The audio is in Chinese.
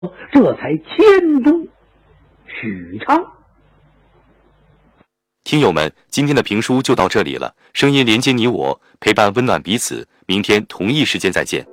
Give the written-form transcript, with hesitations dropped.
这才迁都许昌。 听友们，今天的评书就到这里了，声音连接你我，陪伴温暖彼此，明天同一时间再见。